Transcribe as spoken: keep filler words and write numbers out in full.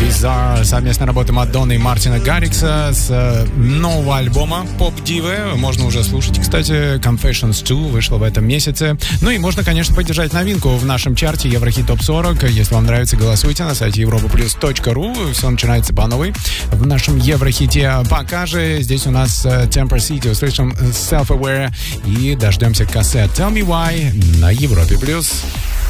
Bizarre. Совместная работа Мадонны и Мартина Гаррикса с нового альбома поп-дивы. Можно уже слушать, кстати. Confessions два вышел в этом месяце. Ну и можно, конечно, поддержать новинку в нашем чарте Еврохит Топ сорок. Если вам нравится, голосуйте на сайте европа плюс точка ру. Все начинается по новой в нашем Еврохите. Пока же здесь у нас Temper City. Услышим Self-Aware и дождемся кассет Tell Me Why на Европе плюс.